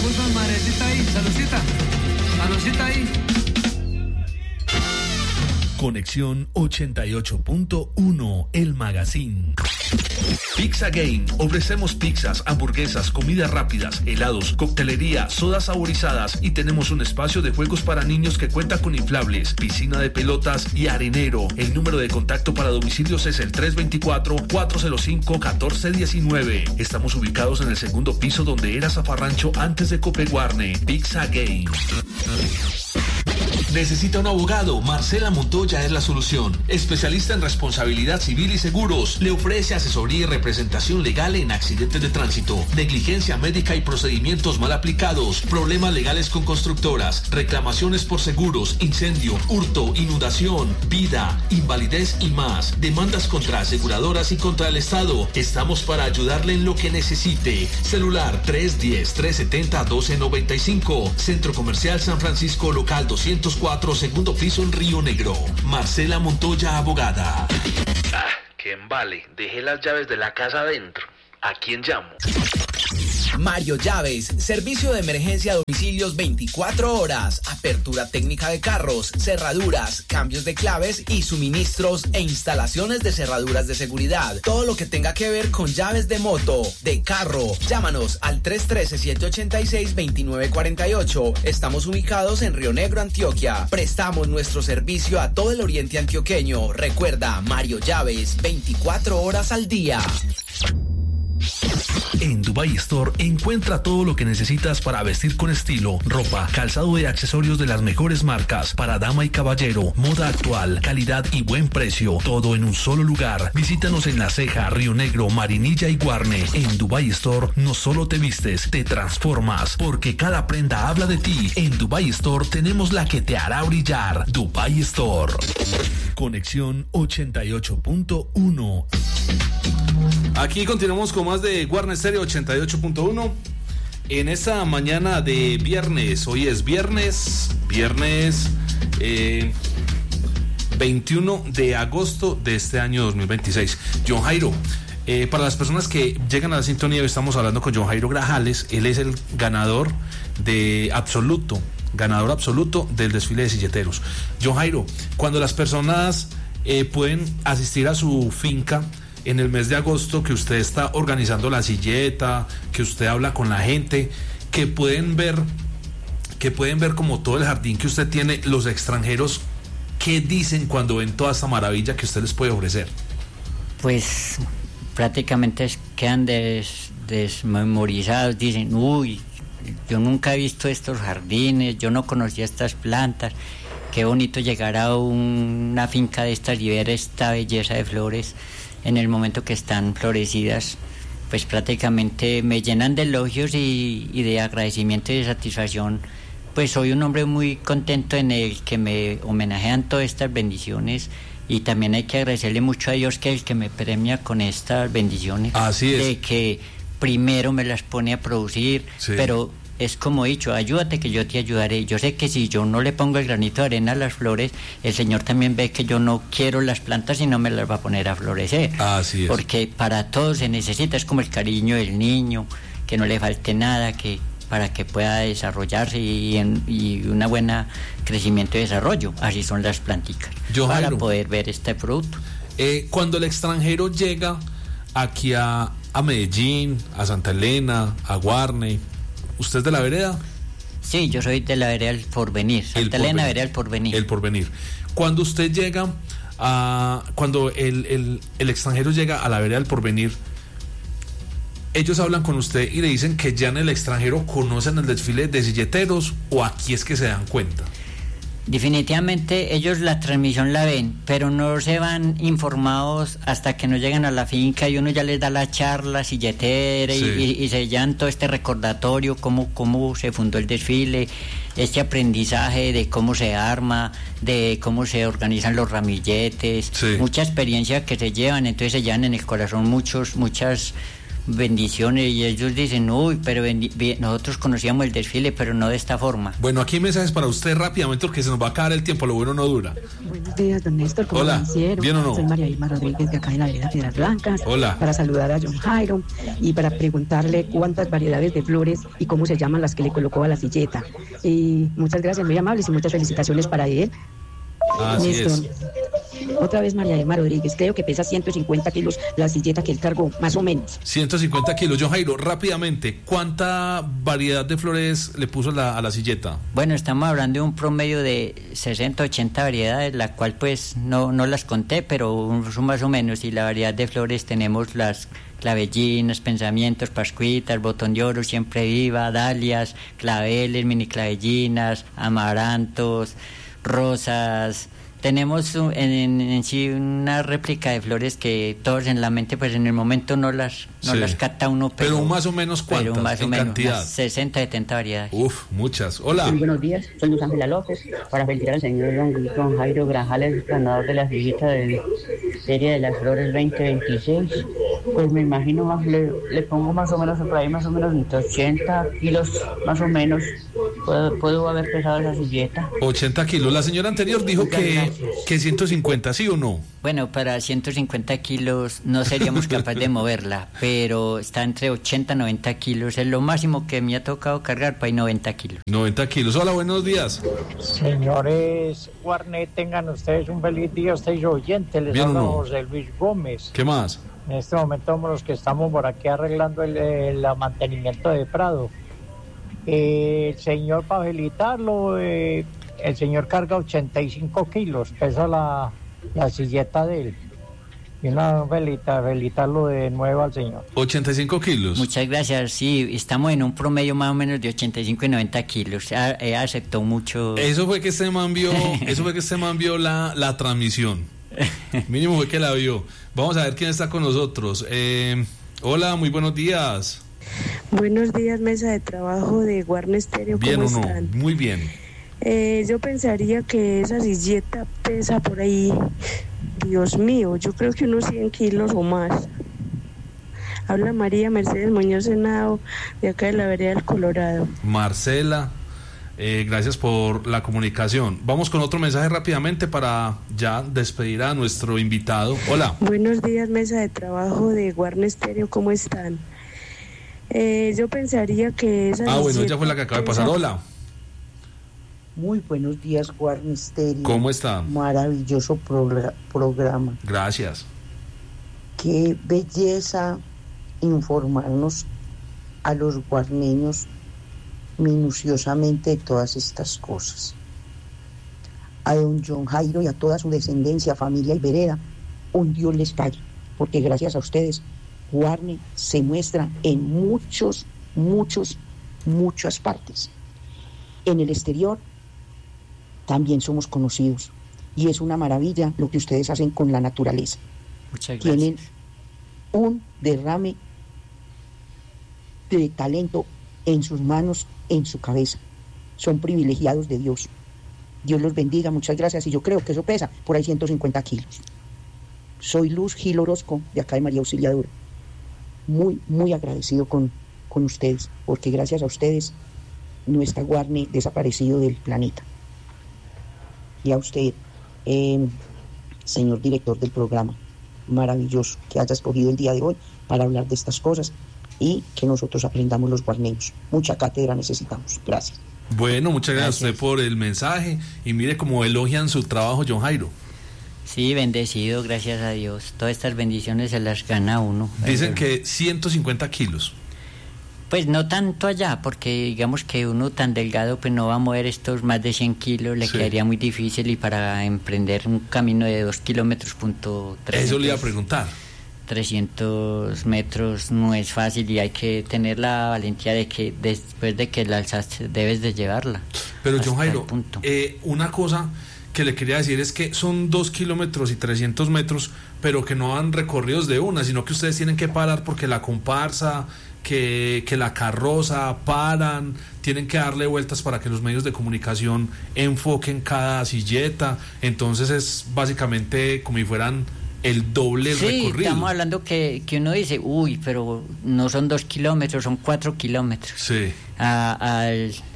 puso Marecita ahí, saludcita ahí. Conexión 88.1, el magazine. Pizza Game. Ofrecemos pizzas, hamburguesas, comidas rápidas, helados, coctelería, sodas saborizadas y tenemos un espacio de juegos para niños que cuenta con inflables, piscina de pelotas y arenero. El número de contacto para domicilios es el 324-405-1419. Estamos ubicados en el segundo piso donde era Zafarrancho antes de Copeguarne. Pizza Game. ¿Necesita un abogado? Marcela Montoya es la solución. Especialista en responsabilidad civil y seguros. Le ofrece asesoría y representación legal en accidentes de tránsito, negligencia médica y procedimientos mal aplicados, problemas legales con constructoras, reclamaciones por seguros, incendio, hurto, inundación, vida, invalidez y más. Demandas contra aseguradoras y contra el Estado. Estamos para ayudarle en lo que necesite. Celular 310-370-1295. Centro Comercial San Francisco, local 204, segundo piso en Río Negro. Marcela Montoya, abogada. ¿Quién vale? Dejé las llaves de la casa adentro. ¿A quién llamo? Mario Llaves, servicio de emergencia a domicilios 24 horas, apertura técnica de carros, cerraduras, cambios de claves y suministros e instalaciones de cerraduras de seguridad. Todo lo que tenga que ver con llaves de moto, de carro. Llámanos al 313-786-2948. Estamos ubicados en Río Negro, Antioquia. Prestamos nuestro servicio a todo el oriente antioqueño. Recuerda, Mario Llaves, 24 horas al día. En Dubai Store encuentra todo lo que necesitas para vestir con estilo, ropa, calzado y accesorios de las mejores marcas para dama y caballero, moda actual, calidad y buen precio, todo en un solo lugar. Visítanos en La Ceja, Río Negro, Marinilla y Guarne. En Dubai Store no solo te vistes, te transformas, porque cada prenda habla de ti. En Dubai Store tenemos la que te hará brillar. Dubai Store. Conexión 88.1. Aquí continuamos con más de Guarne Stereo 88.1 en esta mañana de viernes. Hoy es viernes 21 de agosto de este año 2026. John Jairo, para las personas que llegan a la sintonía, hoy estamos hablando con John Jairo Grajales. Él es el ganador absoluto del desfile de silleteros. John Jairo, cuando las personas pueden asistir a su finca en el mes de agosto, que usted está organizando la silleta, que usted habla con la gente, que pueden ver como todo el jardín que usted tiene, los extranjeros, ¿qué dicen cuando ven toda esta maravilla que usted les puede ofrecer? Pues prácticamente quedan desmemorizados, dicen, uy, yo nunca he visto estos jardines, yo no conocía estas plantas, qué bonito llegar a una finca de estas y ver esta belleza de flores en el momento que están florecidas. Pues prácticamente me llenan de elogios y de agradecimiento y de satisfacción. Pues soy un hombre muy contento en el que me homenajean todas estas bendiciones, y también hay que agradecerle mucho a Dios, que es el que me premia con estas bendiciones. Así es. De que primero me las pone a producir, sí. Pero es como he dicho, ayúdate que yo te ayudaré. Yo sé que si yo no le pongo el granito de arena a las flores, el Señor también ve que yo no quiero las plantas y no me las va a poner a florecer. Así es. Porque para todo se necesita, es como el cariño del niño, que no le falte nada, que para que pueda desarrollarse y una buena crecimiento y desarrollo. Así son las planticas, para poder ver este producto. Cuando el extranjero llega aquí a Medellín, a Santa Elena, a Guarne, ¿usted es de la vereda? Sí, yo soy de la vereda del Porvenir. Santa Elena, vereda del Porvenir. El Porvenir. Cuando usted llega cuando el extranjero llega a la vereda del Porvenir, ellos hablan con usted y le dicen que ya en el extranjero conocen el desfile de silleteros, o aquí es que se dan cuenta. Definitivamente ellos la transmisión la ven, pero no se van informados hasta que no llegan a la finca y uno ya les da la charla silletera, sí. y se llevan todo este recordatorio, cómo se fundó el desfile, este aprendizaje de cómo se arma, de cómo se organizan los ramilletes, sí. Mucha experiencia que se llevan, entonces se llevan en el corazón muchas bendiciones, y ellos dicen, uy, pero nosotros conocíamos el desfile, pero no de esta forma. Bueno, aquí hay mensajes para usted rápidamente porque se nos va a acabar el tiempo, lo bueno no dura. Buenos días, don Néstor, ¿cómo hola, amanecieron? ¿bien o no? Soy María Irma Rodríguez de acá de la vereda Piedras Blancas. Hola. Para saludar a John Jairo y para preguntarle cuántas variedades de flores y cómo se llaman las que le colocó a la silleta. Y muchas gracias, muy amables, y muchas felicitaciones para él. Así Néstor. es. Otra vez María Irma Rodríguez, creo que pesa 150 kilos la silleta que él cargó, más o menos. 150 kilos. John Jairo, rápidamente, ¿cuánta variedad de flores le puso a la silleta? Bueno, estamos hablando de un promedio de 60, 80 variedades, la cual pues no las conté, pero son más o menos. Y la variedad de flores tenemos las clavellinas, pensamientos, pascuitas, botón de oro, siempre viva, dalias, claveles, mini clavellinas, amarantos, rosas. Tenemos en sí una réplica de flores que todos en la mente, pues en el momento no las capta uno. Pero más o menos ¿cuántas? Pero más o menos, cantidad. 60, 70 variedades. Uf, muchas. Hola. Muy buenos días, soy Luz Ángela López, para felicitar al señor don Jairo Grajales, ganador de la sillita de Feria de las Flores 2026. Pues me imagino más, le pongo más o menos por ahí, más o menos 80 kilos, más o menos, puedo haber pesado esa silleta. 80 kilos. La señora anterior dijo que 150, ¿sí o no? Bueno, para 150 kilos no seríamos capaces de moverla, pero está entre 80 y 90 kilos. Es lo máximo que me ha tocado cargar, para ahí 90 kilos. 90 kilos. Hola, buenos días. Señores Guarnet, tengan ustedes un feliz día, ustedes oyentes. Les habla José Luis Gómez. ¿Qué más? En este momento somos los que estamos por aquí arreglando el mantenimiento de Prado. El señor, para felicitarlo, el señor carga 85 kilos, pesa la silleta de él. Y una felicitarlo de nuevo al señor. 85 kilos. Muchas gracias, sí, estamos en un promedio más o menos de 85 y 90 kilos. Aceptó mucho. Eso fue que este man vio la transmisión. Mínimo fue que la vio. Vamos a ver quién está con nosotros. Hola, muy buenos días. Buenos días, mesa de trabajo de Guarne Stereo. ¿Bien o no? Están? Muy bien. Yo pensaría que esa silleta pesa por ahí, Dios mío, yo creo que unos 100 kilos o más. Habla María Mercedes Muñoz Senado, de acá de la vereda del Colorado. Marcela, gracias por la comunicación. Vamos con otro mensaje rápidamente para ya despedir a nuestro invitado. Hola. Buenos días, mesa de trabajo de Guarne Stereo, ¿cómo están? Yo pensaría que esa bueno, ella fue la que acaba de pasar. Hola. Muy buenos días, Guarne Stereo. ¿Cómo está? Maravilloso programa. Gracias. Qué belleza informarnos a los guarneños minuciosamente de todas estas cosas. A don John Jairo y a toda su descendencia, familia y vereda, un Dios les pague, porque gracias a ustedes Guarne se muestra en muchas partes. En el exterior también somos conocidos y es una maravilla lo que ustedes hacen con la naturaleza. Muchas gracias. Tienen un derrame de talento en sus manos, en su cabeza. Son privilegiados de Dios. Dios los bendiga, muchas gracias. Y yo creo que eso pesa por ahí 150 kilos. Soy Luz Gil Orozco, de acá de María Auxiliadora. Muy agradecido con ustedes, porque gracias a ustedes no está Guarne desaparecido del planeta. Y a usted, señor director del programa, maravilloso que haya escogido el día de hoy para hablar de estas cosas y que nosotros aprendamos los guarneños. Mucha cátedra necesitamos. Gracias. Bueno, muchas gracias a usted por el mensaje y mire cómo elogian su trabajo, John Jairo. Sí, bendecido, gracias a Dios. Todas estas bendiciones se las gana uno. Dicen que 150 kilos. Pues no tanto allá, porque digamos que uno tan delgado pues no va a mover estos más de 100 kilos, le quedaría muy difícil, y para emprender un camino de 2 kilómetros, Eso le iba a preguntar. 300 metros no es fácil y hay que tener la valentía de que después de que la alzaste debes de llevarla. Pero John Jairo, una cosa que le quería decir es que son 2 kilómetros y 300 metros, pero que no han recorridos de una, sino que ustedes tienen que parar porque la comparsa, que la carroza, paran, tienen que darle vueltas para que los medios de comunicación enfoquen cada silleta. Entonces es básicamente como si fueran el doble el recorrido. Estamos hablando que uno dice, uy, pero no son 2 kilómetros, son 4 kilómetros. Sí. A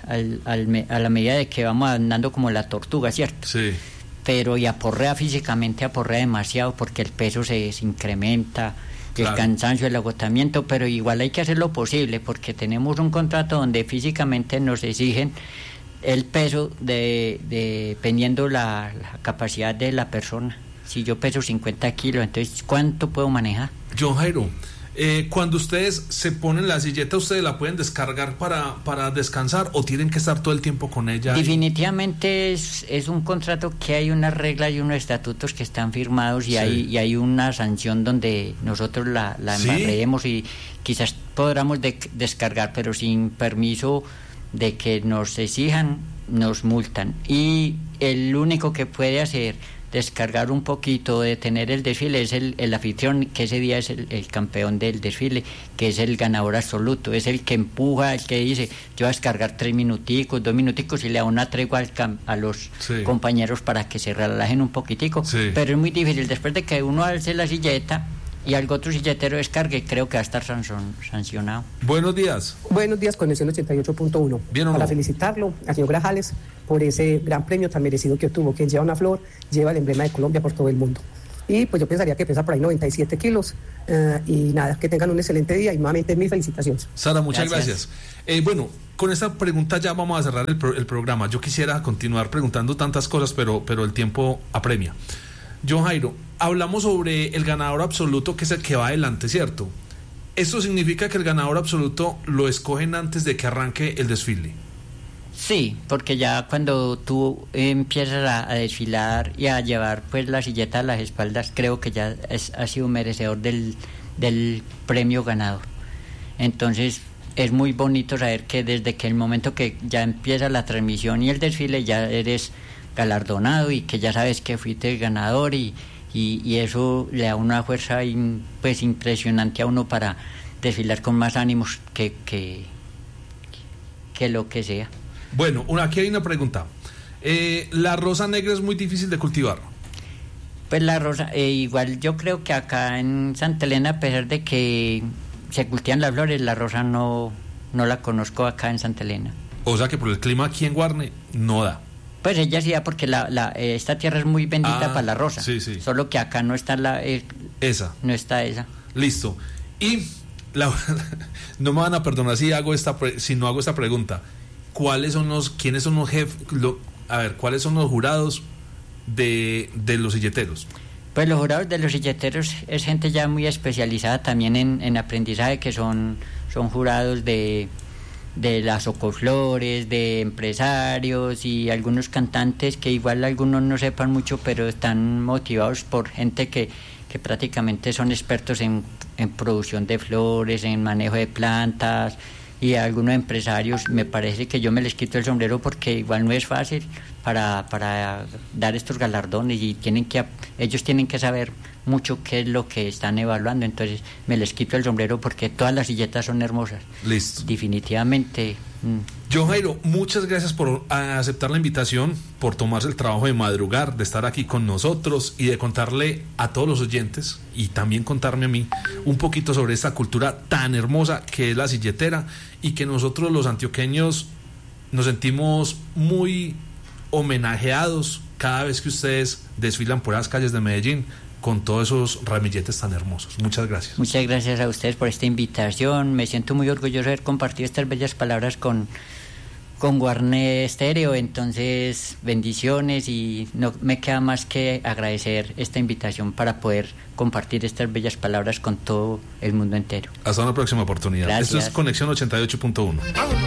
la medida de que vamos andando como la tortuga, ¿cierto? Sí. Pero y aporrea físicamente, aporrea demasiado porque el peso se incrementa, claro. El cansancio, el agotamiento, pero igual hay que hacer lo posible porque tenemos un contrato donde físicamente nos exigen el peso dependiendo la capacidad de la persona. Si yo peso 50 kilos, entonces ¿cuánto puedo manejar? John Jairo, cuando ustedes se ponen la silleta, ¿ustedes la pueden descargar para descansar o tienen que estar todo el tiempo con ella? Definitivamente es un contrato que hay unas reglas y unos estatutos que están firmados y, sí. hay una sanción donde nosotros la embarremos, ¿sí? Y quizás podamos descargar, pero sin permiso de que nos exijan, nos multan. Y el único que puede hacer descargar un poquito, detener el desfile, es el anfitrión, que ese día es el campeón del desfile, que es el ganador absoluto, es el que empuja, el que dice, yo voy a descargar 3 minuticos, 2 minuticos, y le da una tregua a los sí. compañeros para que se relajen un poquitico, sí. Pero es muy difícil, después de que uno alce la silleta y algún otro silletero descargue, creo que va a estar sancionado. Buenos días. Buenos días, Conexión 88.1. Bien, para felicitarlo al señor Grajales por ese gran premio tan merecido que obtuvo. Quien lleva una flor, lleva el emblema de Colombia por todo el mundo. Y pues yo pensaría que pesa por ahí 97 kilos. Y nada, que tengan un excelente día y nuevamente mil felicitaciones. Sara, muchas gracias. Bueno, con esta pregunta ya vamos a cerrar el programa. Yo quisiera continuar preguntando tantas cosas, pero el tiempo apremia. John Jairo, hablamos sobre el ganador absoluto, que es el que va adelante, ¿cierto? ¿Esto significa que el ganador absoluto lo escogen antes de que arranque el desfile? Sí, porque ya cuando tú empiezas a desfilar y a llevar pues la silleta a las espaldas, creo que ya ha sido merecedor del premio ganador. Entonces es muy bonito saber que desde que el momento que ya empieza la transmisión y el desfile ya eres galardonado y que ya sabes que fuiste el ganador y eso le da una fuerza pues impresionante a uno para desfilar con más ánimos que lo que sea. Bueno, aquí hay una pregunta. ¿La rosa negra es muy difícil de cultivar? Pues la rosa, igual yo creo que acá en Santa Elena, a pesar de que se cultivan las flores, la rosa no la conozco acá en Santa Elena. O sea que por el clima aquí en Guarne no da. Pues ella sí da porque esta tierra es muy bendita para la rosa. Sí, sí. Solo que acá no está esa. No está esa. Listo. Y no me van a perdonar si no hago esta pregunta. ¿Quiénes son los jefes? ¿Cuáles son los jurados de los silleteros? Pues los jurados de los silleteros es gente ya muy especializada también en aprendizaje, que son jurados de las Socoflores, de empresarios y algunos cantantes que igual algunos no sepan mucho, pero están motivados por gente que prácticamente son expertos en producción de flores, en manejo de plantas, y a algunos empresarios. Me parece que yo me les quito el sombrero porque igual no es fácil para dar estos galardones y ellos tienen que saber mucho qué es lo que están evaluando, entonces me les quito el sombrero porque todas las silletas son hermosas. Listo. Definitivamente. John Jairo, muchas gracias por aceptar la invitación, por tomarse el trabajo de madrugar, de estar aquí con nosotros y de contarle a todos los oyentes y también contarme a mí un poquito sobre esta cultura tan hermosa que es la silletera y que nosotros los antioqueños nos sentimos muy homenajeados cada vez que ustedes desfilan por las calles de Medellín con todos esos ramilletes tan hermosos. Muchas gracias. Muchas gracias a ustedes por esta invitación. Me siento muy orgulloso de haber compartido estas bellas palabras con Guarne Estéreo. Entonces, bendiciones, y no me queda más que agradecer esta invitación para poder compartir estas bellas palabras con todo el mundo entero. Hasta una próxima oportunidad. Gracias. Esto es Conexión 88.1.